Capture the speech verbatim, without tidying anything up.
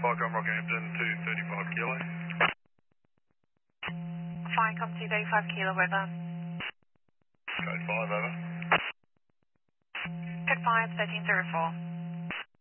Falcon Rockhampton to thirty-five kilo. Falcon to thirty-five kilo, weather. Code five, over. Code five, thirteen zero four.